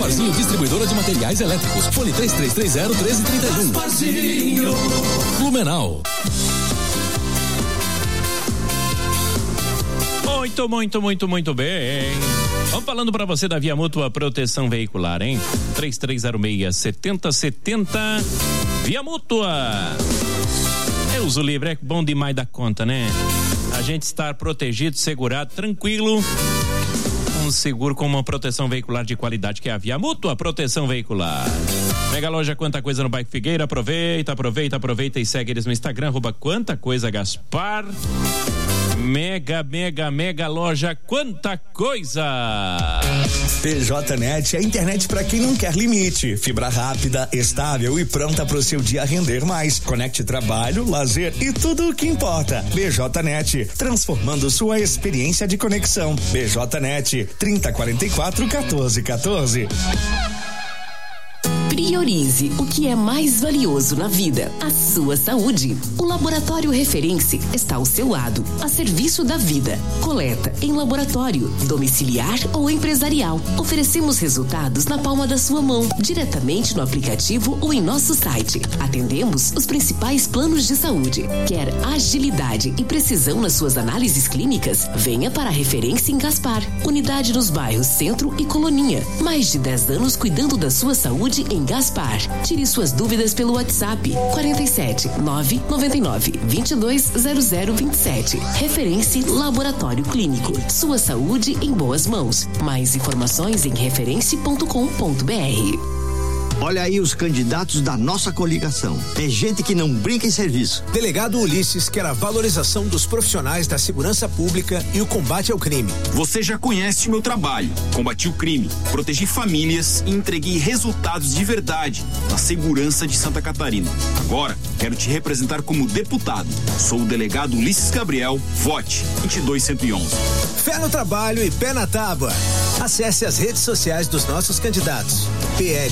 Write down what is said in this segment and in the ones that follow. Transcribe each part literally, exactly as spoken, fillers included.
Gasparzinho, distribuidora de materiais elétricos. Fone três três três zero, um três três um. Gasparzinho. Blumenau. Muito, muito, muito, muito bem. Vamos falando pra você da Via Mútua Proteção Veicular, hein? três três zero seis, sete zero sete zero. Via Mútua. É uso livre, é bom demais da conta, né? A gente estar protegido, segurado, tranquilo. Um seguro com uma proteção veicular de qualidade, que é a Via Mútua Proteção Veicular. Mega Loja Quanta Coisa no Bairro Figueira. Aproveita, aproveita, aproveita e segue eles no Instagram, arroba Quanta Coisa Gaspar. Mega, mega, mega loja Quanta Coisa. P J Net é a internet para quem não quer limite. Fibra rápida, estável e pronta para o seu dia render mais. Conecte trabalho, lazer e tudo o que importa. P J Net, transformando sua experiência de conexão. P J Net, trinta, quarenta e quatro, quatorze, quatorze. Priorize o que é mais valioso na vida, a sua saúde. O Laboratório Referência está ao seu lado, a serviço da vida. Coleta em laboratório, domiciliar ou empresarial. Oferecemos resultados na palma da sua mão, diretamente no aplicativo ou em nosso site. Atendemos os principais planos de saúde. Quer agilidade e precisão nas suas análises clínicas? Venha para a Referência em Gaspar. Unidade nos bairros Centro e Coloninha. Mais de dez anos cuidando da sua saúde em Gaspar. Tire suas dúvidas pelo WhatsApp quarenta e sete, nove nove nove, vinte e dois, zero zero vinte e sete. Referência Laboratório Clínico. Sua saúde em boas mãos. Mais informações em referência ponto com ponto br. Olha aí os candidatos da nossa coligação. É gente que não brinca em serviço. Delegado Ulisses quer a valorização dos profissionais da segurança pública e o combate ao crime. Você já conhece o meu trabalho. Combati o crime, protegi famílias e entreguei resultados de verdade na segurança de Santa Catarina. Agora, quero te representar como deputado. Sou o delegado Ulisses Gabriel. Vote vinte e dois, cento e onze. Fé no trabalho e pé na tábua. Acesse as redes sociais dos nossos candidatos. P L.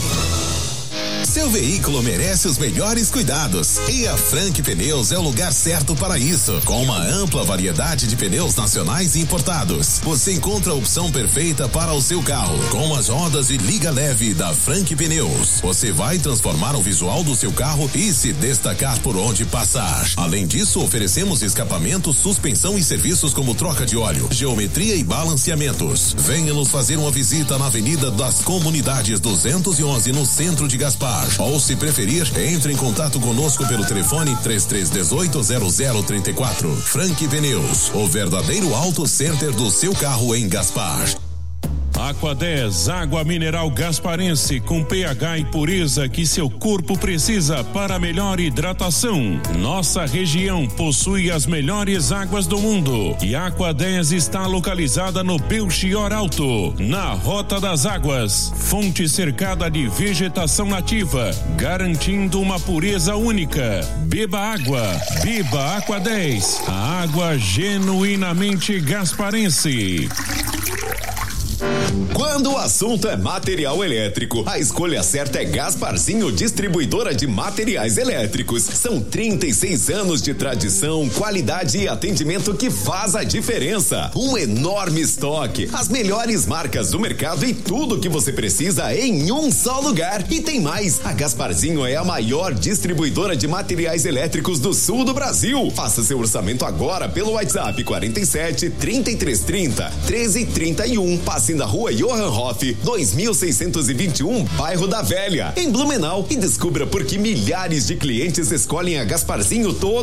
Seu veículo merece os melhores cuidados e a Frank Pneus é o lugar certo para isso. Com uma ampla variedade de pneus nacionais e importados, você encontra a opção perfeita para o seu carro. Com as rodas de liga leve da Frank Pneus, você vai transformar o visual do seu carro e se destacar por onde passar. Além disso, oferecemos escapamento, suspensão e serviços como troca de óleo, geometria e balanceamentos. Venha nos fazer uma visita na Avenida das Comunidades duzentos e onze, no centro de Gaspar. Ou, se preferir, entre em contato conosco pelo telefone três três um oito, zero zero três quatro. Frank Pneus, o verdadeiro auto center do seu carro em Gaspar. Aqua dez, água mineral gasparense com pH e pureza que seu corpo precisa para melhor hidratação. Nossa região possui as melhores águas do mundo e a Aqua dez está localizada no Belchior Alto, na Rota das Águas, fonte cercada de vegetação nativa, garantindo uma pureza única. Beba água, beba Aqua dez, a água genuinamente gasparense. Quando o assunto é material elétrico, a escolha certa é Gasparzinho, distribuidora de materiais elétricos. São trinta e seis anos de tradição, qualidade e atendimento que faz a diferença. Um enorme estoque, as melhores marcas do mercado e tudo que você precisa em um só lugar. E tem mais, a Gasparzinho é a maior distribuidora de materiais elétricos do sul do Brasil. Faça seu orçamento agora pelo WhatsApp quarenta e sete, trinta e três trinta, treze trinta e um. Passe na rua Johann Hoff, dois mil seiscentos e vinte e um, bairro da Velha, em Blumenau, e descubra por que milhares de clientes escolhem a Gasparzinho todo